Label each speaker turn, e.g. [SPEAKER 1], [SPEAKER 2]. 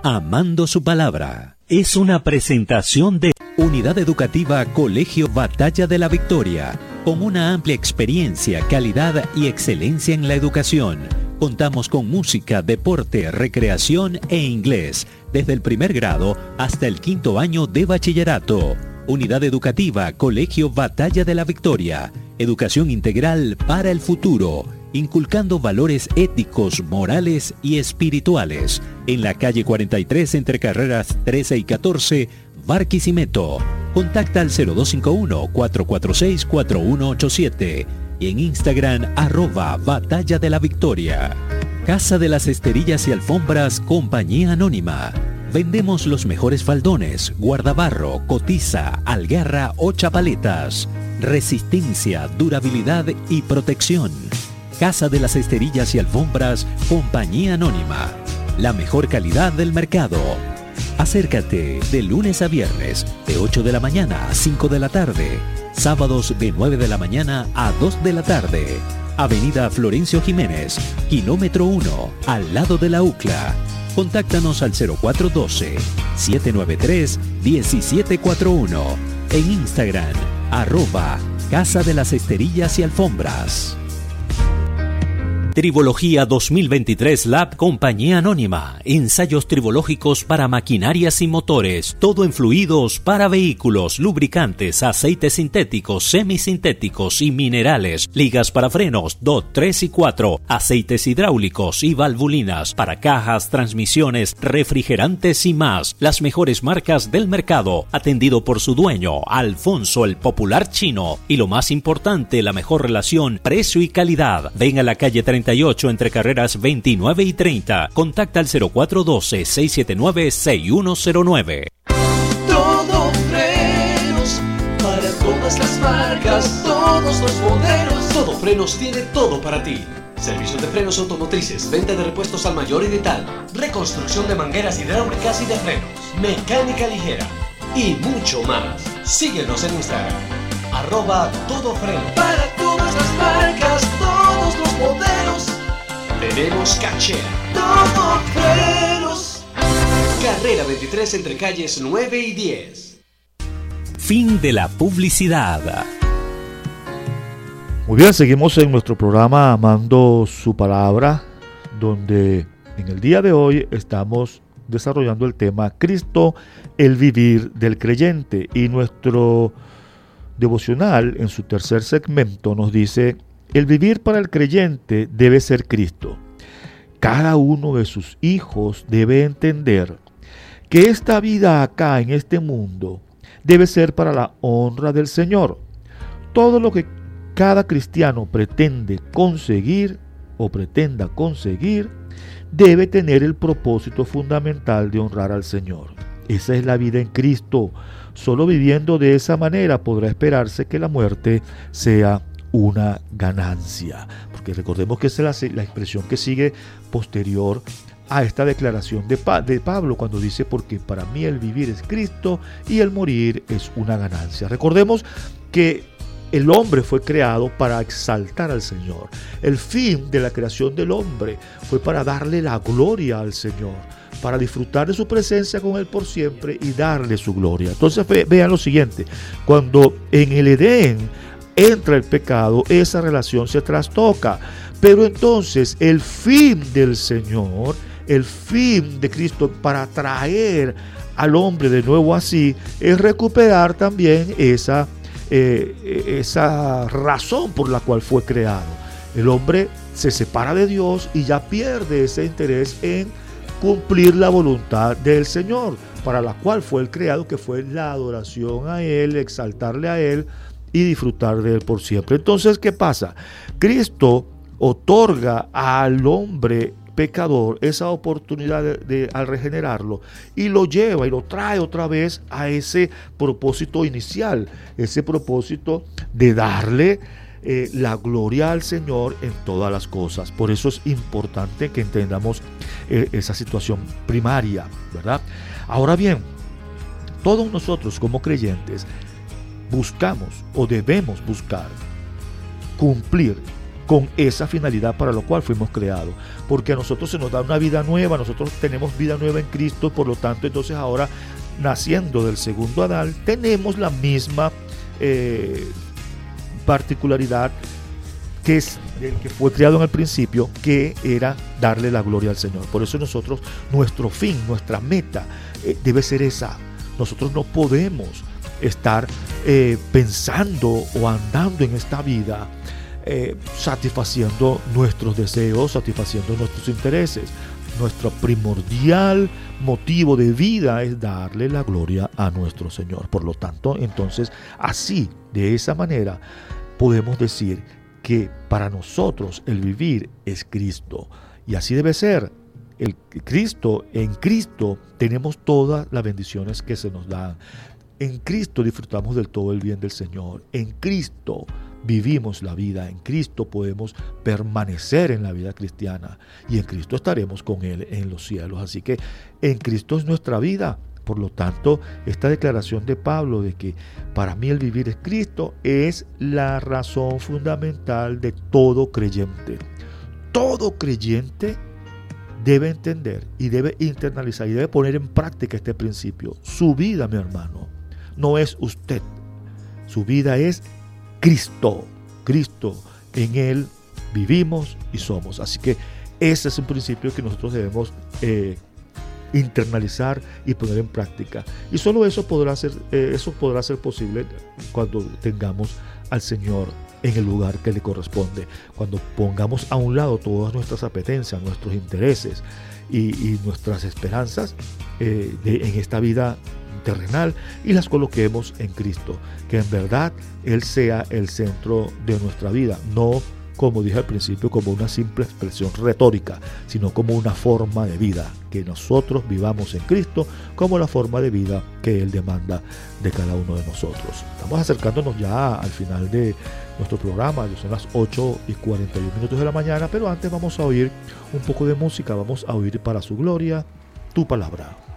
[SPEAKER 1] Amando su palabra. Es una presentación de Unidad Educativa Colegio Batalla de la Victoria, con una amplia experiencia, calidad y excelencia en la educación. Contamos con música, deporte, recreación e inglés, desde el primer grado hasta el 5º año de bachillerato. Unidad Educativa Colegio Batalla de la Victoria. Educación integral para el futuro, inculcando valores éticos, morales y espirituales. En la calle 43 entre carreras 13 y 14, Barquisimeto. Contacta al 0251-446-4187 y en Instagram @Batalla de la Victoria. Casa de las Esterillas y Alfombras, Compañía Anónima. Vendemos los mejores faldones, guardabarro, cotiza, algarra o chapaletas. Resistencia, durabilidad y protección. Casa de las Esterillas y Alfombras, Compañía Anónima. La mejor calidad del mercado. Acércate de lunes a viernes, de 8 de la mañana a 5 de la tarde. Sábados de 9 de la mañana a 2 de la tarde. Avenida Florencio Jiménez, kilómetro 1, al lado de la UCLA. Contáctanos al 0412-793-1741. En Instagram, @Casa de las Esterillas y Alfombras. Tribología 2023 Lab Compañía Anónima. Ensayos tribológicos para maquinarias y motores. Todo en fluidos para vehículos, lubricantes, aceites sintéticos, semisintéticos y minerales. Ligas para frenos, DOT 3 y 4. Aceites hidráulicos y valvulinas para cajas, transmisiones, refrigerantes y más. Las mejores marcas del mercado. Atendido por su dueño, Alfonso el Popular Chino. Y lo más importante, la mejor relación precio y calidad. Ven a la calle 38 entre carreras 29 y 30. Contacta al 0412-679-6109.
[SPEAKER 2] Todo frenos para todas las marcas, todos los modelos. Todo Frenos tiene todo para ti. Servicios de frenos automotrices, venta de repuestos al mayor y de tal, reconstrucción de mangueras hidráulicas y de frenos, mecánica ligera y mucho más. Síguenos en Instagram, @todofreno. Para todas las marcas, todos los modelos, tenemos cachera. Todo Frenos. Carrera 23 entre calles 9 y 10.
[SPEAKER 1] Fin de la publicidad.
[SPEAKER 3] Muy bien, seguimos en nuestro programa Amando su Palabra, donde en el día de hoy estamos desarrollando el tema Cristo, el vivir del creyente, y nuestro devocional en su tercer segmento nos dice: el vivir para el creyente debe ser Cristo. Cada uno de sus hijos debe entender que esta vida acá en este mundo debe ser para la honra del Señor. Todo lo que cada cristiano pretende conseguir o pretenda conseguir debe tener el propósito fundamental de honrar al Señor. Esa es la vida en Cristo. Solo viviendo de esa manera podrá esperarse que la muerte sea una ganancia. Porque recordemos que esa es la expresión que sigue posterior a esta declaración de Pablo, cuando dice: porque para mí el vivir es Cristo y el morir es una ganancia. Recordemos que el hombre fue creado para exaltar al Señor. El fin de la creación del hombre fue para darle la gloria al Señor, para disfrutar de su presencia con Él por siempre y darle su gloria. Entonces vean lo siguiente: cuando en el Edén entra el pecado, esa relación se trastoca. Pero entonces el fin del Señor, el fin de Cristo para traer al hombre de nuevo así, es recuperar también esa razón por la cual fue creado. El hombre se separa de Dios y ya pierde ese interés en cumplir la voluntad del Señor, para la cual fue el creado, que fue la adoración a Él, exaltarle a Él y disfrutar de Él por siempre. Entonces, ¿qué pasa? Cristo otorga al hombre pecador esa oportunidad al regenerarlo, y lo lleva y lo trae otra vez a ese propósito inicial, ese propósito de darle la gloria al Señor en todas las cosas. Por eso es importante que entendamos esa situación primaria, ¿verdad? Ahora bien, todos nosotros como creyentes buscamos o debemos buscar cumplir con esa finalidad para lo cual fuimos creados, porque a nosotros se nos da una vida nueva, nosotros tenemos vida nueva en Cristo, por lo tanto entonces ahora, naciendo del segundo Adán, tenemos la misma particularidad que es el que fue creado en el principio, que era darle la gloria al Señor. Por eso nosotros, nuestro fin, nuestra meta debe ser esa. Nosotros no podemos estar pensando o andando en esta vida satisfaciendo nuestros deseos, satisfaciendo nuestros intereses. Nuestro primordial motivo de vida es darle la gloria a nuestro Señor. Por lo tanto, entonces, así, de esa manera, podemos decir que para nosotros el vivir es Cristo. Y así debe ser. En Cristo tenemos todas las bendiciones que se nos dan. En Cristo disfrutamos del todo el bien del Señor. En Cristo vivimos la vida. En Cristo podemos permanecer en la vida cristiana. Y en Cristo estaremos con Él en los cielos. Así que en Cristo es nuestra vida. Por lo tanto, esta declaración de Pablo de que para mí el vivir es Cristo es la razón fundamental de todo creyente. Todo creyente debe entender y debe internalizar y debe poner en práctica este principio. Su vida, mi hermano, no es usted. Su vida es Cristo. Cristo, en Él vivimos y somos. Así que ese es un principio que nosotros debemos internalizar y poner en práctica. Y solo eso podrá ser posible cuando tengamos al Señor en el lugar que le corresponde, cuando pongamos a un lado todas nuestras apetencias, nuestros intereses y nuestras esperanzas en esta vida terrenal y las coloquemos en Cristo, que en verdad Él sea el centro de nuestra vida, no, como dije al principio, como una simple expresión retórica, sino como una forma de vida, que nosotros vivamos en Cristo como la forma de vida que Él demanda de cada uno de nosotros. Estamos acercándonos ya al final de nuestro programa, ya son las 8:41 de la mañana, pero antes vamos a oír un poco de música, vamos a oír Para su gloria, tu palabra.